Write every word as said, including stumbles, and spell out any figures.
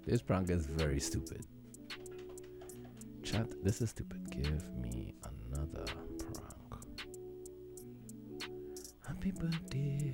This prank is very stupid. Chat, this is stupid. Give me another prank. Happy birthday